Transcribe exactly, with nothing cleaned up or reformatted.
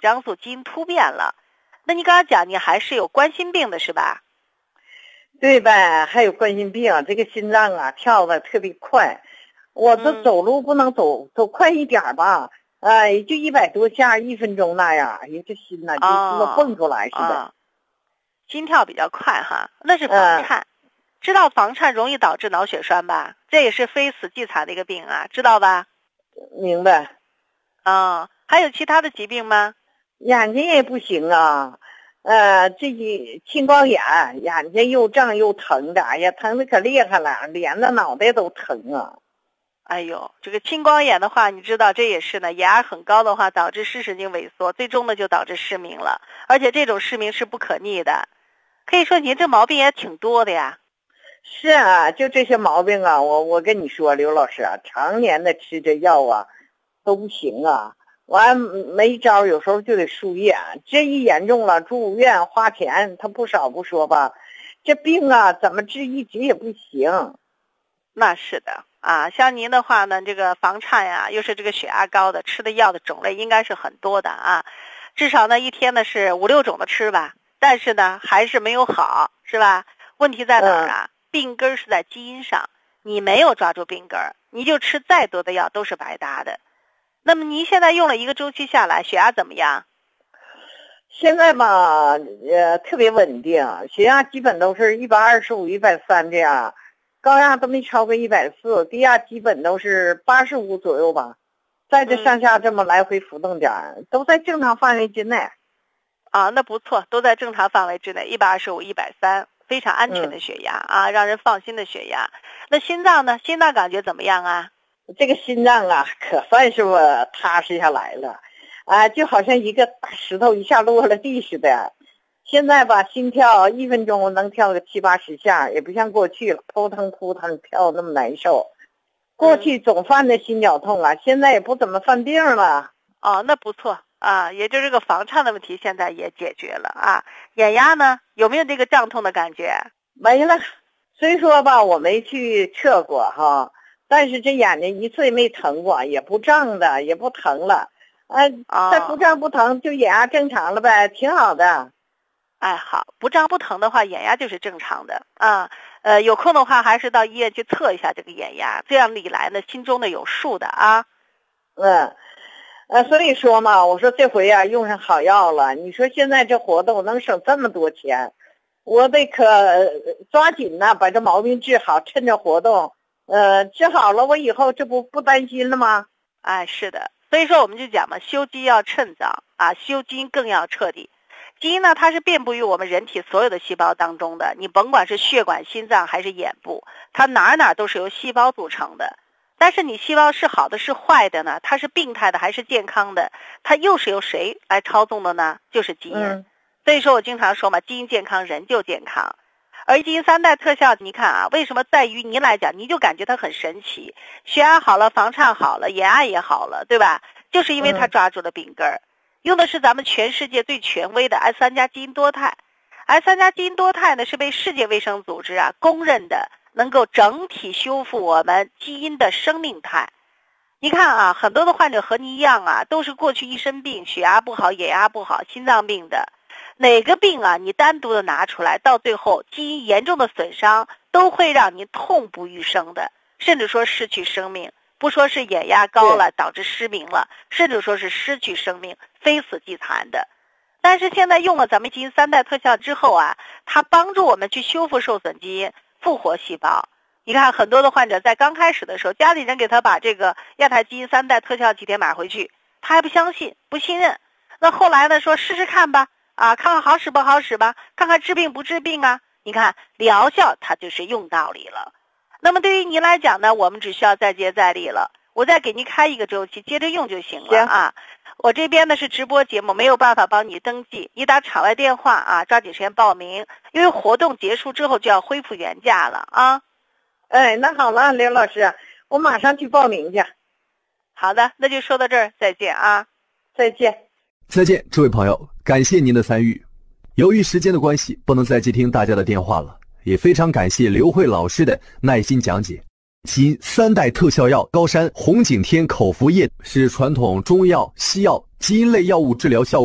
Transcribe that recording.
浆素基因突变了。那你刚刚讲你还是有冠心病的是吧？ 对呗，还有冠心病，这个心脏啊跳的特别快，我这走路不能走、嗯、走快一点吧，呃，也就一百多下一分钟那样，哎呀，这心呐、啊、就说蹦出来似的、 哦哦，心跳比较快哈，那是房颤。呃知道房颤容易导致脑血栓吧？这也是非死即残的一个病啊，知道吧？ 明白。 哦，还有其他的疾病吗？ 眼睛也不行啊，呃，这个青光眼，眼睛又胀又疼的，哎呀，疼的可厉害了，连着脑袋都疼啊。 哎呦，这个青光眼的话，你知道这也是呢，眼压很高的话，导致视神经萎缩，最终呢就导致失明了，而且这种失明是不可逆的。可以说您这毛病也挺多的呀。 是啊，就这些毛病啊，我我跟你说，刘老师啊，常年的吃这药啊，都不行啊。完没招，有时候就得输液，这一严重了，住院花钱，他不少不说吧。这病啊，怎么治一直也不行。 那是的啊，像您的话呢，这个房颤呀，又是这个血压高的，吃的药的种类应该是很多的啊，至少呢一天呢是五六种的吃吧，但是呢还是没有好，是吧？问题在哪儿啊？嗯病根是在基因上，你没有抓住病根，你就吃再多的药都是白搭的。那么您现在用了一个周期下来，血压怎么样？ 现在吧，呃，特别稳定，血压基本都是一百二十五、一百三这样，高压都没超过一百四，低压基本都是八十五左右吧，在这上下这么来回浮动点、嗯，都在正常范围之内。 啊，那不错，都在正常范围之内，一百二十五、一百三。非常安全的血压、嗯、啊，让人放心的血压。那心脏呢？心脏感觉怎么样啊？ 这个心脏啊，可算是我踏实下来了，啊，就好像一个大石头一下落了地似的。现在吧，心跳一分钟能跳个七八十下，也不像过去了，扑腾扑腾跳那么难受。过去总犯的心绞痛啊，嗯、现在也不怎么犯病了。 哦，那不错。啊，也就是这个房颤的问题现在也解决了啊。眼压呢，有没有这个胀痛的感觉？ 没了，虽说吧我没去测过哈，但是这眼睛一次也没疼过，也不胀的，也不疼了。哎、啊，它、哦、不胀不疼，就眼压正常了呗，挺好的。 哎，好，不胀不疼的话，眼压就是正常的啊。呃，有空的话还是到医院去测一下这个眼压，这样一来呢，心中的有数的啊。 嗯。呃，所以说嘛，我说这回啊用上好药了。你说现在这活动能省这么多钱，我得可抓紧呐，把这毛病治好，趁着活动，呃，治好了，我以后这不不担心了吗？ 哎，是的，所以说我们就讲嘛，修基要趁早啊，修基因更要彻底。基因呢，它是遍布于我们人体所有的细胞当中的，你甭管是血管、心脏还是眼部，它哪哪都是由细胞组成的。但是你细胞是好的是坏的呢？它是病态的还是健康的？它又是由谁来操纵的呢？就是基因。嗯、所以说我经常说嘛，基因健康人就健康。而基因三代特效，你看啊，为什么在于您来讲，你就感觉它很神奇，血压好了，房颤好了，眼压也好了，对吧？就是因为它抓住了病根儿，用的是咱们全世界最权威的 S 三 加基因多肽。S 三 加基因多肽呢，是被世界卫生组织啊公认的。能够整体修复我们基因的生命态。你看啊，很多的患者和你一样啊，都是过去一身病，血压不好，眼压不好，心脏病的。哪个病啊，你单独的拿出来，到最后基因严重的损伤，都会让你痛不欲生的，甚至说失去生命。不说是眼压高了导致失明了，甚至说是失去生命，非死即残的。但是现在用了咱们基因三代特效之后啊，它帮助我们去修复受损基因，复活细胞。你看很多的患者在刚开始的时候，家里人给他把这个亚太基因三代特效几天买回去，他还不相信不信任。那后来呢，说试试看吧，啊，看看好使不好使吧，看看治病不治病啊。你看疗效它就是用道理了。那么对于您来讲呢，我们只需要再接再厉了，我再给您开一个周期，接着用就行了啊。我这边呢是直播节目，没有办法帮你登记，你打场外电话啊，抓紧时间报名，因为活动结束之后就要恢复原价了啊。 哎，那好了，刘老师，我马上去报名去。 好的，那就说到这儿，再见啊。 再见。 再见，这位朋友，感谢您的参与。由于时间的关系，不能再接听大家的电话了，也非常感谢刘慧老师的耐心讲解。基因三代特效药高山红景天口服液是传统中药、西药、基因类药物治疗效果